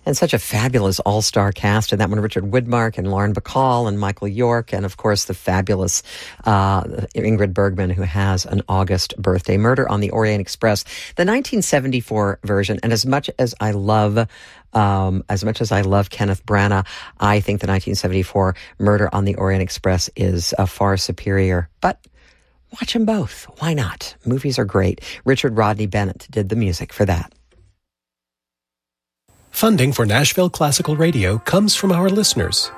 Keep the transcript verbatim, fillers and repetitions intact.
And such a fabulous all-star cast in that one. Richard Widmark and Lauren Bacall and Michael York, and of course the fabulous uh, Ingrid Bergman, who has an August birthday. Murder on the Orient Express, the nineteen seventy-four version. And as much as I love Um, as much as I love Kenneth Branagh, I think the nineteen seventy-four Murder on the Orient Express is uh, far superior. But watch them both. Why not? Movies are great. Richard Rodney Bennett did the music for that. Funding for Nashville Classical Radio comes from our listeners.